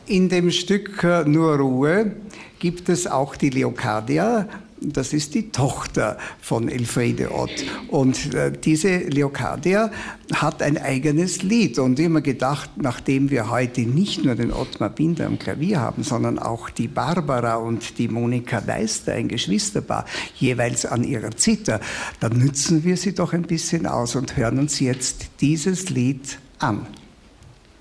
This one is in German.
In dem Stück Nur Ruhe gibt es auch die Leocadia. Das ist die Tochter von Elfriede Ott. Und diese Leocadia hat ein eigenes Lied. Und immer gedacht, nachdem wir heute nicht nur den Ottmar Binder am Klavier haben, sondern auch die Barbara und die Monika Deister, ein Geschwisterpaar, jeweils an ihrer Zither, dann nützen wir sie doch ein bisschen aus und hören uns jetzt dieses Lied an.